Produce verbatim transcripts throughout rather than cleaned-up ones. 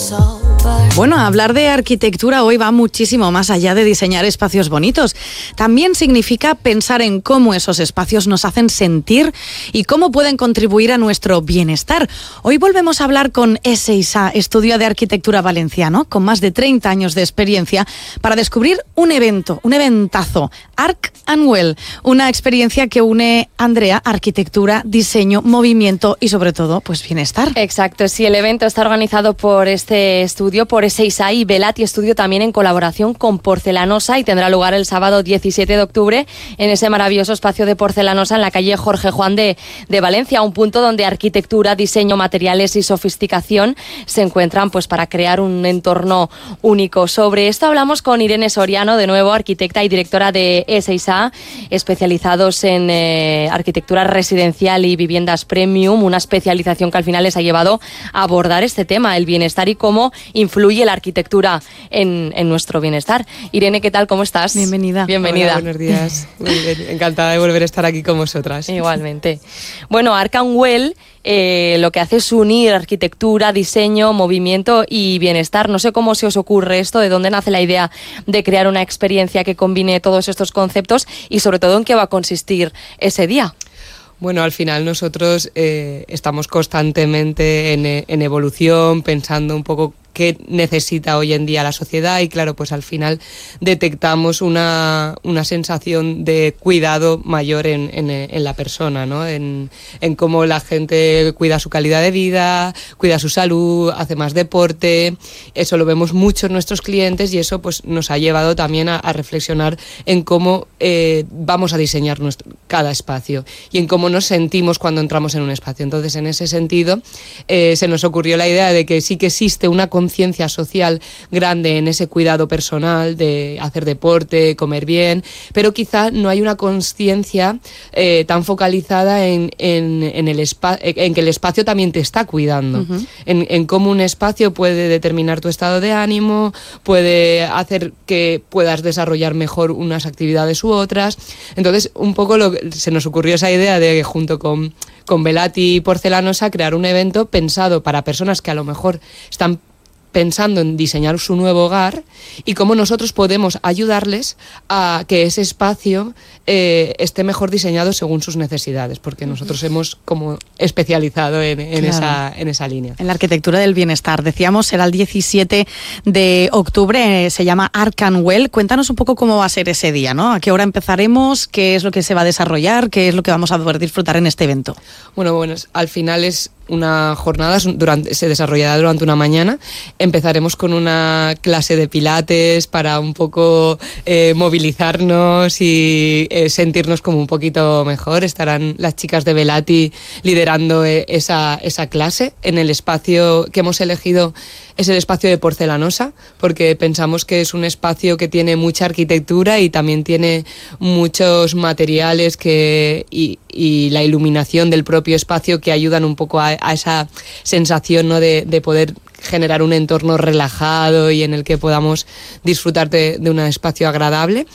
Bueno, hablar de arquitectura hoy va muchísimo más allá de diseñar espacios bonitos. También significa pensar en cómo esos espacios nos hacen sentir y cómo pueden contribuir a nuestro bienestar. Hoy volvemos a hablar con Ezeiza, Estudio de Arquitectura Valenciano, con más de treinta años de experiencia, para descubrir un evento, un eventazo, Arc and Well, una experiencia que une, Andrea, arquitectura, diseño, movimiento y sobre todo, pues bienestar. Exacto, sí, el evento está organizado por este estudio, por Ezeiza y Velati Estudio, también en colaboración con Porcelanosa, y tendrá lugar el sábado diecisiete de octubre en ese maravilloso espacio de Porcelanosa en la calle Jorge Juan de, de Valencia, un punto donde arquitectura, diseño, materiales y sofisticación se encuentran pues para crear un entorno único. Sobre esto hablamos con Irene Soriano, de nuevo arquitecta y directora de Ezeiza, especializados en eh, arquitectura residencial y viviendas premium, una especialización que al final les ha llevado a abordar este tema, el bienestar y cómo influye la arquitectura en, en nuestro bienestar. Irene, ¿qué tal? ¿Cómo estás? Bienvenida. Bienvenida. Hola, buenos días. Muy bien. Encantada de volver a estar aquí con vosotras. Igualmente. Bueno, Arc and Well eh, lo que hace es unir arquitectura, diseño, movimiento y bienestar. No sé cómo se os ocurre esto, de dónde nace la idea de crear una experiencia que combine todos estos conceptos y sobre todo en qué va a consistir ese día. Bueno, al final nosotros eh, estamos constantemente en, en evolución, pensando un poco qué necesita hoy en día la sociedad, y claro, pues al final detectamos una, una sensación de cuidado mayor en, en, en la persona, ¿no? En, en cómo la gente cuida su calidad de vida, cuida su salud, hace más deporte. Eso lo vemos mucho en nuestros clientes y eso pues nos ha llevado también a, a reflexionar en cómo eh, vamos a diseñar nuestro, cada espacio y en cómo nos sentimos cuando entramos en un espacio. Entonces, en ese sentido, eh, se nos ocurrió la idea de que sí que existe una conciencia social grande en ese cuidado personal de hacer deporte, comer bien, pero quizá no hay una conciencia eh, tan focalizada en, en, en, el espa- en que el espacio también te está cuidando, uh-huh. en, en cómo un espacio puede determinar tu estado de ánimo, puede hacer que puedas desarrollar mejor unas actividades u otras. Entonces, un poco lo, se nos ocurrió esa idea de, junto con, con Velati y Porcelanosa, crear un evento pensado para personas que a lo mejor están pensando en diseñar su nuevo hogar y cómo nosotros podemos ayudarles a que ese espacio eh, esté mejor diseñado según sus necesidades, porque nosotros hemos como especializado en, en, claro. esa, en esa línea. En la arquitectura del bienestar. Decíamos, será el diecisiete de octubre, eh, se llama Arc and Well. Cuéntanos un poco cómo va a ser ese día, ¿no? ¿A qué hora empezaremos? ¿Qué es lo que se va a desarrollar? ¿Qué es lo que vamos a poder disfrutar en este evento? Bueno, bueno, al final es una jornada, durante, se desarrollará durante una mañana. Empezaremos con una clase de pilates para un poco eh, movilizarnos y eh, sentirnos como un poquito mejor. Estarán las chicas de Velati liderando eh, esa, esa clase en el espacio que hemos elegido. Es el espacio de Porcelanosa, porque pensamos que es un espacio que tiene mucha arquitectura y también tiene muchos materiales que, y, y la iluminación del propio espacio que ayudan un poco a, a esa sensación, ¿no? de, de poder generar un entorno relajado y en el que podamos disfrutar de, de un espacio agradable.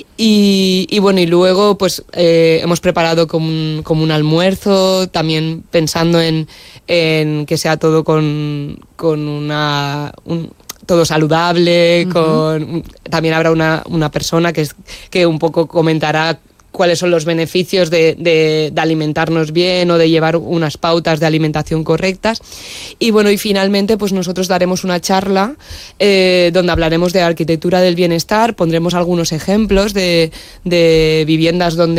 Y, y bueno, y luego pues eh, hemos preparado como un, como un almuerzo, también pensando en, en que sea todo con, con una... Un, todo saludable, uh-huh. con, también habrá una, una persona que, es, que un poco comentará cuáles son los beneficios de, de, de alimentarnos bien o de llevar unas pautas de alimentación correctas. Y bueno, y finalmente pues nosotros daremos una charla eh, donde hablaremos de arquitectura del bienestar, pondremos algunos ejemplos de, de viviendas donde